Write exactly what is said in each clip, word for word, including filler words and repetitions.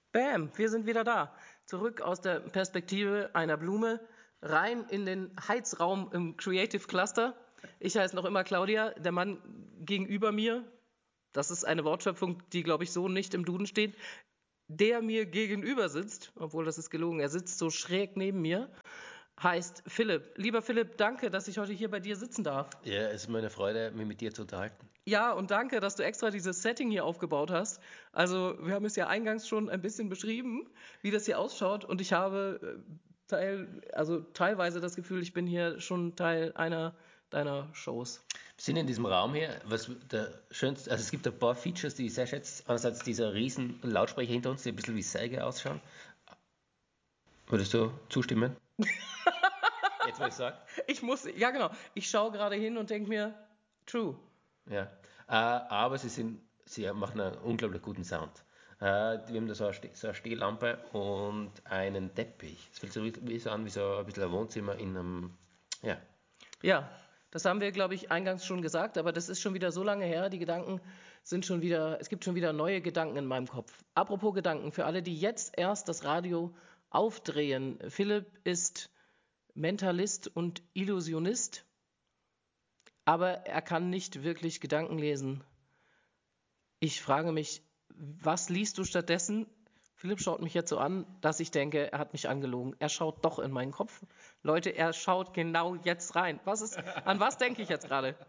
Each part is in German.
Bam, wir sind wieder da. Zurück aus der Perspektive einer Blume, rein in den Heizraum im Creative Cluster. Ich heiße noch immer Claudia, der Mann gegenüber mir, das ist eine Wortschöpfung, die, glaube ich, so nicht im Duden steht, der mir gegenüber sitzt, obwohl das ist gelogen, er sitzt so schräg neben mir, heißt Philipp. Lieber Philipp, danke, dass ich heute hier bei dir sitzen darf. Ja, es ist mir eine Freude, mich mit dir zu unterhalten. Ja, und danke, dass du extra dieses Setting hier aufgebaut hast. Also, wir haben es ja eingangs schon ein bisschen beschrieben, wie das hier ausschaut. Und ich habe äh, Teil, also teilweise das Gefühl, ich bin hier schon Teil einer deiner Shows. Wir sind in diesem Raum hier, was der schönste, also es gibt ein paar Features, die ich sehr schätze. Einerseits dieser riesen Lautsprecher hinter uns, die ein bisschen wie Säge ausschauen. Würdest du zustimmen? Jetzt, wo ich sage? Ich muss, ja genau, ich schaue gerade hin und denke mir, true. Ja, äh, aber sie, sind, sie machen einen unglaublich guten Sound. Äh, wir haben da so eine, Ste so eine Stehlampe und einen Teppich. Es fühlt sich wie, wie so an wie so ein bisschen ein Wohnzimmer in einem, ja. Ja, das haben wir, glaube ich, eingangs schon gesagt, aber das ist schon wieder so lange her. Die Gedanken sind schon wieder, es gibt schon wieder neue Gedanken in meinem Kopf. Apropos Gedanken, für alle, die jetzt erst das Radio aufdrehen. Philipp ist Mentalist und Illusionist, aber er kann nicht wirklich Gedanken lesen. Ich frage mich, was liest du stattdessen? Philipp schaut mich jetzt so an, dass ich denke, er hat mich angelogen. Er schaut doch in meinen Kopf. Leute, er schaut genau jetzt rein. Was ist, an was denke ich jetzt gerade?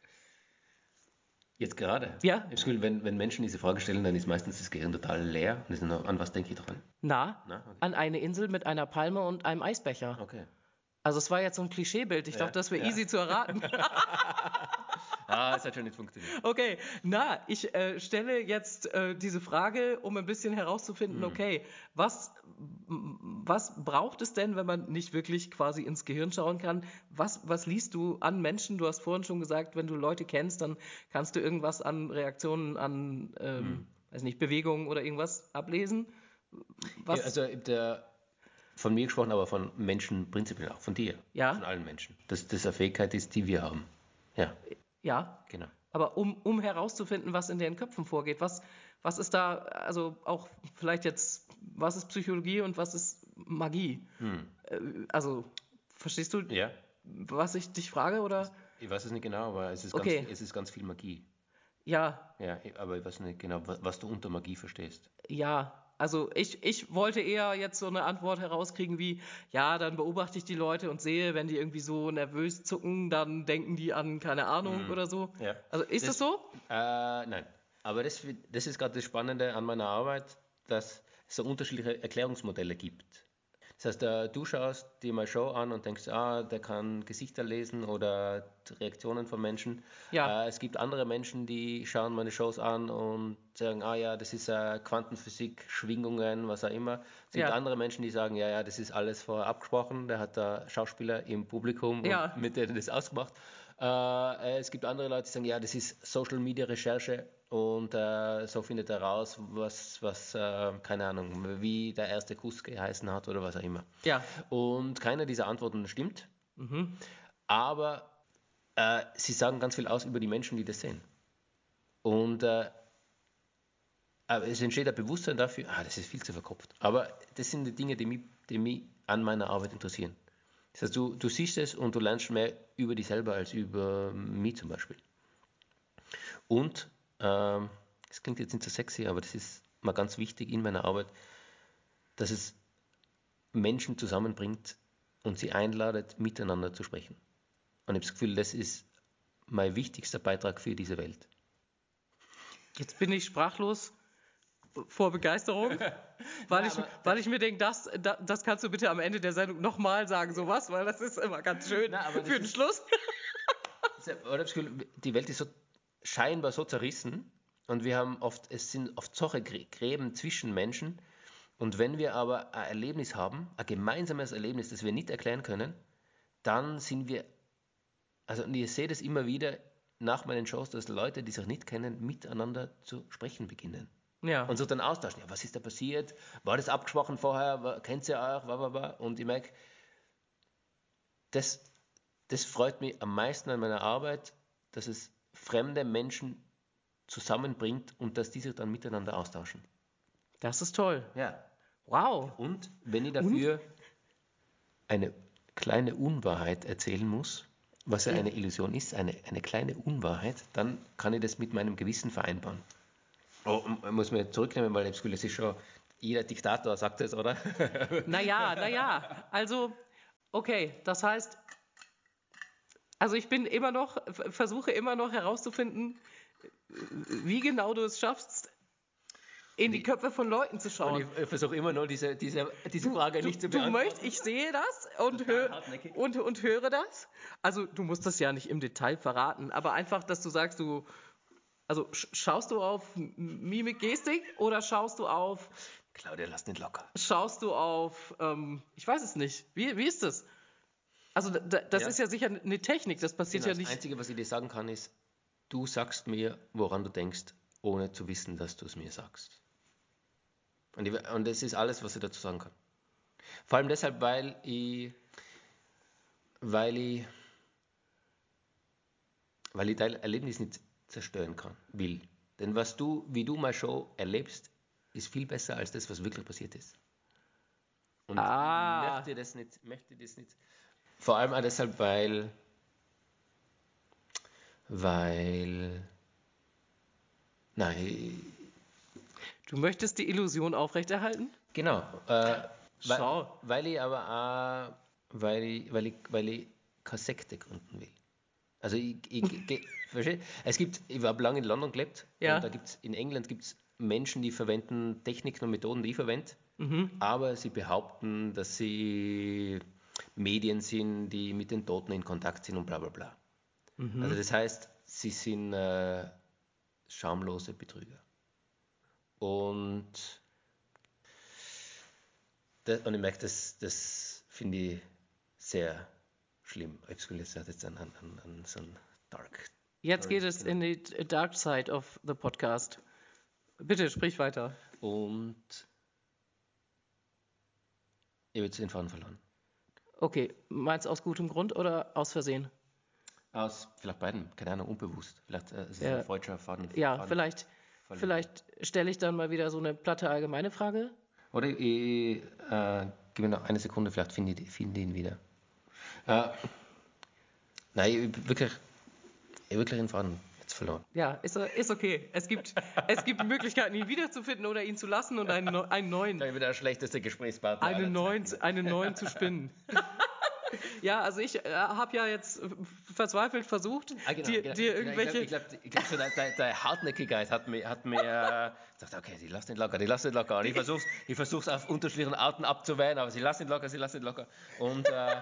Jetzt gerade? Ja? Ich habe das Gefühl, wenn, wenn Menschen diese Frage stellen, dann ist meistens das Gehirn total leer. Und ist nur, an was denke ich dran? Na, Na, okay. an eine Insel mit einer Palme und einem Eisbecher. Okay. Also es war jetzt so ein Klischeebild. Ich Ja, dachte, das wäre ja. easy zu erraten. Ah, es hat schon nicht funktioniert. Okay, na, ich äh, stelle jetzt äh, diese Frage, um ein bisschen herauszufinden, okay, was, m- was braucht es denn, wenn man nicht wirklich quasi ins Gehirn schauen kann? Was, was liest du an Menschen? Du hast vorhin schon gesagt, wenn du Leute kennst, dann kannst du irgendwas an Reaktionen, an, ähm, weiß nicht, Bewegungen oder irgendwas ablesen. Was? Ja, also der, von mir gesprochen, aber von Menschen prinzipiell auch, von dir, Ja. von allen Menschen. Dass das eine Fähigkeit ist, die wir haben. Ja, Ja, genau. aber um, um herauszufinden, was in deren Köpfen vorgeht, was, was ist da, also auch vielleicht jetzt, was ist Psychologie und was ist Magie? Äh, Also, verstehst du, Ja, was ich dich frage, oder? ich weiß es nicht genau, aber es ist, Okay. ganz, es ist ganz viel Magie. Ja, Ja, aber ich weiß nicht genau, wa- was du unter Magie verstehst. ja. Also ich, ich wollte eher jetzt so eine Antwort herauskriegen wie, ja, dann beobachte ich die Leute und sehe, wenn die irgendwie so nervös zucken, dann denken die an keine Ahnung oder so. Ja. Also ist das, so? Äh, nein. Aber das, das ist gerade das Spannende an meiner Arbeit, dass es so unterschiedliche Erklärungsmodelle gibt. Das heißt, äh, du schaust dir mal Show an und denkst, ah, der kann Gesichter lesen oder Reaktionen von Menschen. Ja. Äh, es gibt andere Menschen, die schauen meine Shows an und sagen, ah ja, das ist äh, Quantenphysik, Schwingungen, was auch immer. Es gibt Ja. andere Menschen, die sagen, ja, ja, das ist alles vorher abgesprochen. Der hat da Schauspieler im Publikum Ja. und mit denen das ausgemacht. Äh, es gibt andere Leute, die sagen, ja, das ist Social Media Recherche und äh, so findet er raus, was, was äh, keine Ahnung, wie der erste Kuss geheißen hat oder was auch immer. Ja. Und keine dieser Antworten stimmt, Mhm. aber äh, sie sagen ganz viel aus über die Menschen, die das sehen. Und äh, aber es entsteht ein Bewusstsein dafür, ah, das ist viel zu verkopft. Aber das sind die Dinge, die mich, die mich an meiner Arbeit interessieren. Das heißt, du, du siehst es und du lernst mehr über dich selber als über mich zum Beispiel. Und, ähm, das klingt jetzt nicht so sexy, aber das ist mal ganz wichtig in meiner Arbeit, dass es Menschen zusammenbringt und sie einladet, miteinander zu sprechen. Und ich habe das Gefühl, das ist mein wichtigster Beitrag für diese Welt. Jetzt bin ich sprachlos vor Begeisterung, weil, Ja, ich, aber weil ich mir denke, das, das, das kannst du bitte am Ende der Sendung nochmal sagen, sowas, weil das ist immer ganz schön Nein, aber das für den ist- Schluss. Ich habe das Gefühl, die Welt ist so scheinbar so zerrissen und wir haben oft, es sind oft solche Grä- Gräben zwischen Menschen. Und wenn wir aber ein Erlebnis haben, ein gemeinsames Erlebnis, das wir nicht erklären können, dann sind wir, also und ich sehe das immer wieder nach meinen Shows, dass Leute, die sich nicht kennen, miteinander zu sprechen beginnen. Ja, Und sich dann austauschen. Ja, was ist da passiert? War das abgesprochen vorher? War, kennt ihr auch? Wa, wa, wa? Und ich merke, das, das freut mich am meisten an meiner Arbeit, dass es fremde Menschen zusammenbringt und dass die sich dann miteinander austauschen. Das ist toll. Ja. Wow. Und wenn ich dafür Und? eine kleine Unwahrheit erzählen muss, was ja eine Illusion ist, eine, eine kleine Unwahrheit, dann kann ich das mit meinem Gewissen vereinbaren. Oh, muss man jetzt zurücknehmen, weil das ist schon, jeder Diktator sagt das, oder? Naja, naja, also, okay, das heißt, also ich bin immer noch, versuche immer noch herauszufinden, wie genau du es schaffst, in die Köpfe von Leuten zu schauen. Und ich versuche immer noch diese, diese, diese Frage du, nicht zu du beantworten. Möchtest, ich sehe das und, hör, und, und höre das. Also du musst das ja nicht im Detail verraten, aber einfach, dass du sagst, du, also schaust du auf Mimik, Gestik oder schaust du auf... Claudia, lass nicht locker. Schaust du auf, ähm, ich weiß es nicht, wie, wie ist das? Also da, das ja. ist ja sicher eine Technik, das passiert genau, ja nicht. Das Einzige, was ich dir sagen kann, ist, du sagst mir, woran du denkst, ohne zu wissen, dass du es mir sagst. Und, ich, und das ist alles, was ich dazu sagen kann. Vor allem deshalb, weil ich, weil ich, weil ich dein Erlebnis nicht zerstören kann, will. Denn was du, wie du mal Show erlebst, ist viel besser als das, was wirklich passiert ist. Und ah. ich möchte das nicht, möchte das nicht. Vor allem auch deshalb, weil, weil, nein. Du möchtest die Illusion aufrechterhalten? Genau. Äh, Schau. Weil, weil ich aber auch, weil ich, weil ich, weil ich keine Sekte gründen will. Also ich, ich, ich verstehe. Es gibt, ich habe lange in London gelebt ja. und da gibt's, in England gibt es Menschen, die verwenden Techniken und Methoden, die ich verwende, mhm. aber sie behaupten, dass sie Medien sind, die mit den Toten in Kontakt sind und bla bla bla. Mhm. Also das heißt, sie sind äh, schamlose Betrüger. Und, das, und ich merke, das, das finde ich sehr schlimm. Ich habe jetzt an, an, an so ein Dark. Jetzt geht es in die Dark Side of the Podcast. Bitte, sprich weiter. Und ich habe jetzt den Faden verloren. Okay, meinst du aus gutem Grund oder aus Versehen? Aus vielleicht beiden, keine Ahnung, unbewusst. Vielleicht äh, ist es ja. ein falscher Faden. Ja, Faden vielleicht, vielleicht stelle ich dann mal wieder so eine platte allgemeine Frage. Oder ich äh, gebe mir noch eine Sekunde, vielleicht finde ich, find ich ihn wieder. Äh, nein, ich wirklich, ich wirklich den Faden jetzt verloren. Ja, ist, ist okay. Es gibt, es gibt Möglichkeiten, ihn wiederzufinden oder ihn zu lassen und einen, einen neuen. Da bin ich wieder der schlechteste Gesprächspartner. Einen neuen, einen neuen zu spinnen. Ja, also ich äh, habe ja jetzt verzweifelt versucht, ah, genau, dir, genau, dir irgendwelche... Ich glaube, glaub, glaub, so der, der, der Hartnäckigkeit hat mir, hat mir äh, gesagt, okay, die lassen nicht locker, die lassen nicht locker. Und ich versuche es ich versuch's auf unterschiedlichen Arten abzuwehren, aber sie lassen nicht locker, sie lassen nicht locker. Und äh,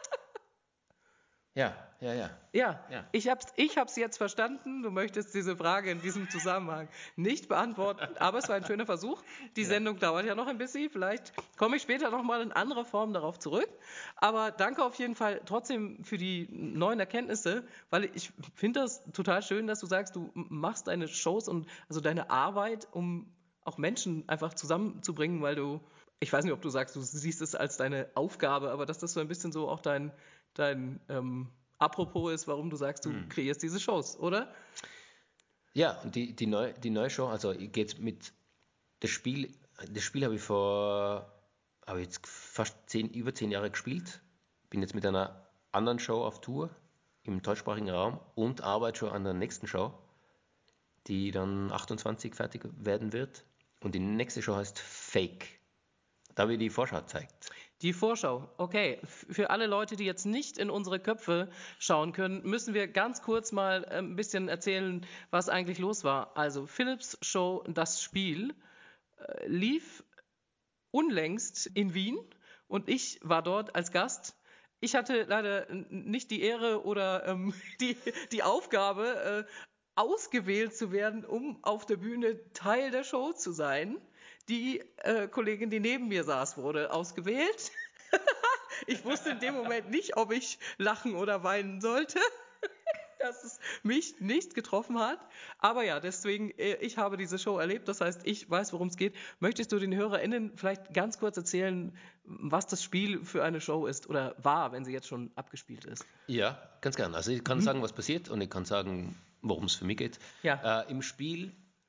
ja, ja, ja. Ja, ja. ich habe es ich hab's jetzt verstanden. Du möchtest diese Frage in diesem Zusammenhang nicht beantworten, aber es war ein schöner Versuch. Die ja. Sendung dauert ja noch ein bisschen. Vielleicht komme ich später nochmal in anderer Form darauf zurück. Aber danke auf jeden Fall trotzdem für die neuen Erkenntnisse, weil ich finde das total schön, dass du sagst, du machst deine Shows und also deine Arbeit, um auch Menschen einfach zusammenzubringen, weil du, ich weiß nicht, ob du sagst, du siehst es als deine Aufgabe, aber dass das so ein bisschen so auch dein dein ähm, Apropos ist, warum du sagst, du hm. kreierst diese Shows, oder? Ja, die, die, neu, die neue Show, also geht's mit das Spiel, das Spiel habe ich vor, habe ich jetzt fast zehn, über zehn Jahre gespielt, bin jetzt mit einer anderen Show auf Tour im deutschsprachigen Raum und arbeite schon an der nächsten Show, die dann achtundzwanzig fertig werden wird und die nächste Show heißt Fake. Da wird die Vorschau zeigt. Die Vorschau, okay. Für alle Leute, die jetzt nicht in unsere Köpfe schauen können, müssen wir ganz kurz mal ein bisschen erzählen, was eigentlich los war. Also Philips Show Das Spiel äh, lief unlängst in Wien und ich war dort als Gast. Ich hatte leider nicht die Ehre oder ähm, die, die Aufgabe, äh, ausgewählt zu werden, um auf der Bühne Teil der Show zu sein. Die äh, Kollegin, die neben mir saß, wurde ausgewählt. Ich wusste in dem Moment nicht, ob ich lachen oder weinen sollte, dass es mich nicht getroffen hat. Aber ja, deswegen, äh, ich habe diese Show erlebt. Das heißt, ich weiß, worum es geht. Möchtest du den HörerInnen vielleicht ganz kurz erzählen, was das Spiel für eine Show ist oder war, wenn sie jetzt schon abgespielt ist? Ja, ganz gern. Also ich kann mhm. sagen, was passiert und ich kann sagen, worum es für mich geht. Ja. Äh, Im Spiel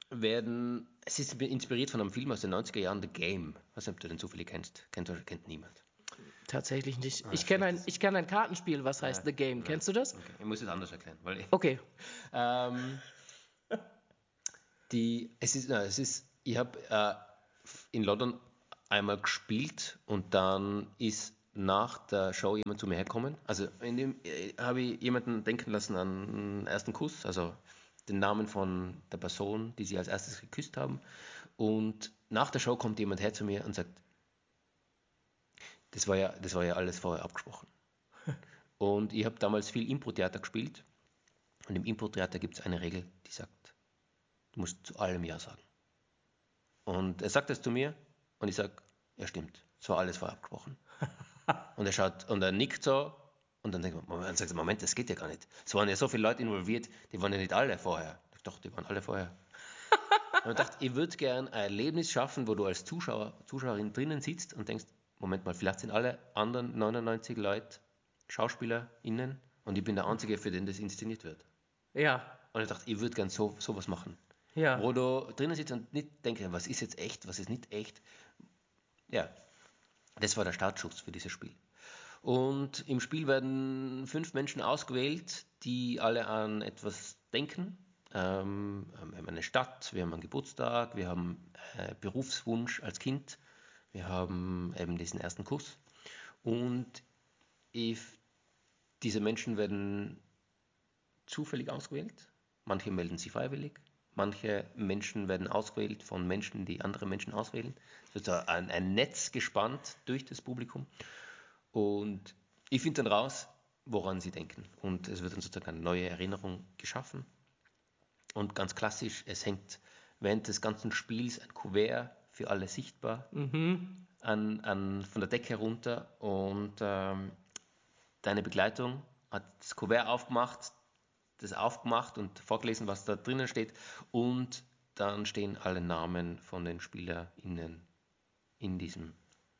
werden, es ist inspiriert von einem Film aus den neunziger Jahren, The Game. Ich weiß nicht, ob du den zufällig kennst. Kennt, kennt niemand. Tatsächlich nicht. Ah, Ich kenne ein, schlechtes. ich kenn ein Kartenspiel, was heißt The Game. Nein. Kennst du das? Okay. Ich muss es anders erklären. Weil ich, Okay. ähm, die, es ist, na, es ist, ich habe äh, in London einmal gespielt und dann ist nach der Show jemand zu mir hergekommen. Also in dem äh, habe ich jemanden denken lassen an einen ersten Kuss, also den Namen von der Person, die sie als erstes geküsst haben. Und nach der Show kommt jemand her zu mir und sagt, das war ja, das war ja alles vorher abgesprochen. Und ich habe damals viel Impro-Theater gespielt. Und im Impro-Theater gibt es eine Regel, die sagt, du musst zu allem Ja sagen. Und er sagt das zu mir und ich sage, ja stimmt, es war alles vorher abgesprochen. Und er schaut und er nickt so und dann denkt man, man sagt, Moment, das geht ja gar nicht. Es waren ja so viele Leute involviert, die waren ja nicht alle vorher. Doch, die waren alle vorher. Und ich dachte, ich würde gern ein Erlebnis schaffen, wo du als Zuschauer, Zuschauerin drinnen sitzt und denkst, Moment mal, vielleicht sind alle anderen neunundneunzig Leute SchauspielerInnen und ich bin der Einzige, für den das inszeniert wird. Ja. Und ich dachte, ich würde gern so, sowas machen. Ja. Wo du drinnen sitzt und nicht denkst, was ist jetzt echt, was ist nicht echt. Ja, das war der Startschuss für dieses Spiel. Und im Spiel werden fünf Menschen ausgewählt, die alle an etwas denken. Ähm, wir haben eine Stadt, wir haben einen Geburtstag, wir haben äh, Berufswunsch als Kind, wir haben eben diesen ersten Kuss. Und ich, diese Menschen werden zufällig ausgewählt. Manche melden sich freiwillig. Manche Menschen werden ausgewählt von Menschen, die andere Menschen auswählen. Es wird so ein, ein Netz gespannt durch das Publikum. Und ich finde dann raus, woran sie denken. Und es wird dann sozusagen eine neue Erinnerung geschaffen. Und ganz klassisch, es hängt während des ganzen Spiels ein Kuvert für alle sichtbar Mhm. an, an, von der Decke runter. Und ähm, deine Begleitung hat das Kuvert aufgemacht, das aufgemacht und vorgelesen, was da drinnen steht. Und dann stehen alle Namen von den SpielerInnen in diesem,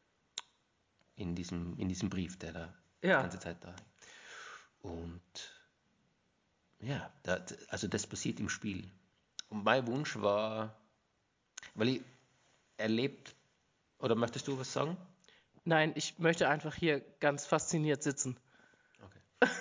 in diesem, in diesem Brief, der da Ja. die ganze Zeit da ist. Und ja, da, also das passiert im Spiel. Und mein Wunsch war, weil ich erlebt, oder möchtest du was sagen? Nein, ich möchte einfach hier ganz fasziniert sitzen. Okay.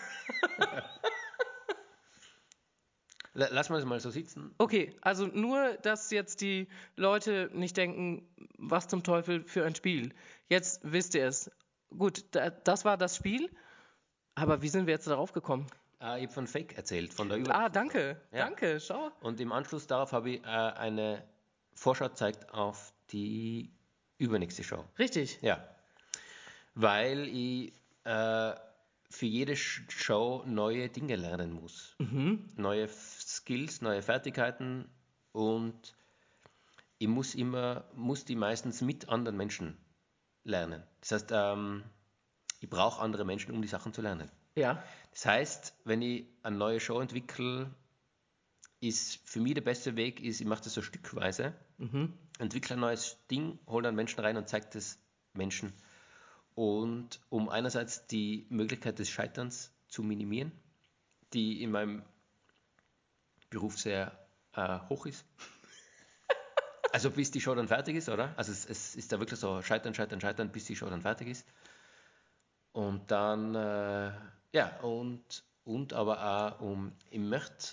Lass mal das mal so sitzen. Okay, also nur, dass jetzt die Leute nicht denken, was zum Teufel für ein Spiel. Jetzt wisst ihr es. Gut, da, das war das Spiel, aber wie sind wir jetzt darauf gekommen? Ah, ich habe von Fake erzählt, von der Ah, Überraschung. danke, Ja. danke, schau. Und im Anschluss darauf habe ich äh, eine Vorschau gezeigt auf die übernächste Show. Richtig. Ja, weil ich äh, für jede Show neue Dinge lernen muss. Mhm. Neue Skills, neue Fertigkeiten und ich muss immer, muss die meistens mit anderen Menschen lernen. Das heißt, ähm, ich brauche andere Menschen, um die Sachen zu lernen. Ja. Das heißt, wenn ich eine neue Show entwickle, ist für mich der beste Weg, ist, ich mache das so stückweise, Mhm. entwickle ein neues Ding, hole dann Menschen rein und zeige das Menschen. Und um einerseits die Möglichkeit des Scheiterns zu minimieren, die in meinem Beruf sehr äh, hoch ist. Also bis die Show dann fertig ist, oder? Also es, es ist da wirklich so scheitern, scheitern, scheitern, bis die Show dann fertig ist. Und dann, äh, ja, und, und aber auch um, ich möchte,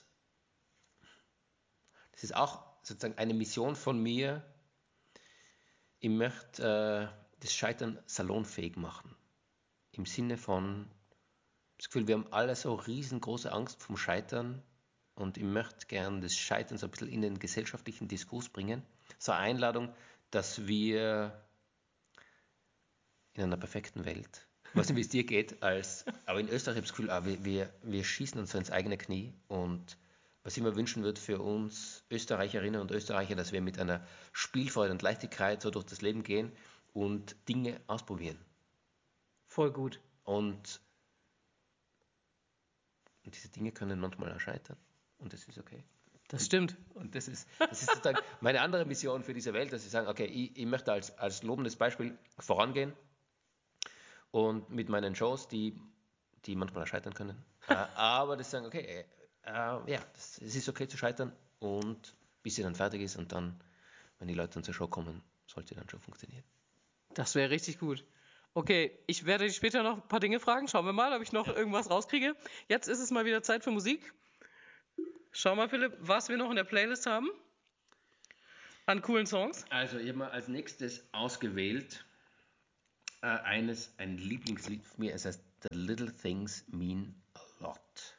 das ist auch sozusagen eine Mission von mir, ich möchte äh, das Scheitern salonfähig machen. Im Sinne von, das Gefühl, wir haben alle so riesengroße Angst vom Scheitern und ich möchte gern das Scheitern so ein bisschen in den gesellschaftlichen Diskurs bringen. So eine Einladung, dass wir in einer perfekten Welt, ich weiß nicht, wie es dir geht, als, aber in Österreich habe ich das Gefühl, ah, wir, wir, wir schießen uns so ins eigene Knie und was ich mir wünschen würde für uns Österreicherinnen und Österreicher, dass wir mit einer Spielfreude und Leichtigkeit so durch das Leben gehen und Dinge ausprobieren. Voll gut. Und, und diese Dinge können manchmal auch scheitern und das ist okay. Das stimmt. Und das ist, das ist sozusagen meine andere Mission für diese Welt, dass ich sage, okay, ich, ich möchte als, als lobendes Beispiel vorangehen und mit meinen Shows, die, die manchmal scheitern können, äh, aber das sagen, okay, äh, ja, es ist okay zu scheitern und bis sie dann fertig ist und dann, wenn die Leute dann zur Show kommen, sollte sie dann schon funktionieren. Das wäre richtig gut. Okay, ich werde dich später noch ein paar Dinge fragen. Schauen wir mal, ob ich noch irgendwas rauskriege. Jetzt ist es mal wieder Zeit für Musik. Schau mal, Philipp, was wir noch in der Playlist haben an coolen Songs. Also, ich habe mal als nächstes ausgewählt äh, eines, ein Lieblingslied von mir. Es heißt The Little Things Mean a Lot.